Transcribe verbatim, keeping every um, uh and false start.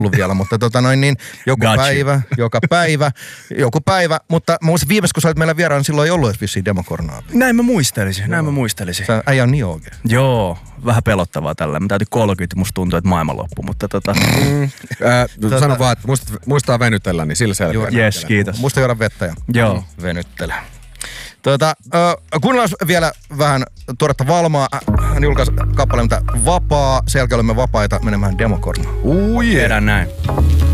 ollut vielä, mutta tota noin niin, joku Gotcha. päivä, joka päivä, joku päivä, mutta mä muistin viimeis, kun sä olit meillä vieraan, niin silloin ei ollut edes vissiin demokornaa. Näin mä muistelisin, näin mä muistelisin. Sä äijä on niin oikein. Joo, vähän pelottavaa tällä. Mä täytin kolmekymmentä, musta tuntuu, että maailman loppu, mutta tota... Mm. Äh, tota... Sano vaan, että muistaa, muistaa venytellä, niin sillä selkeä. Yes, kiitos. Muista juoda vettä ja Joo. venyttele. Tuota, äh, kuunnellaan vielä vähän tuoretta Valmaa. Hän julkaisi kappaleen, mitä vapaa. Sen jälkeen olemme vapaita menemään demokornaan. Uu, yeah. Tehdään näin.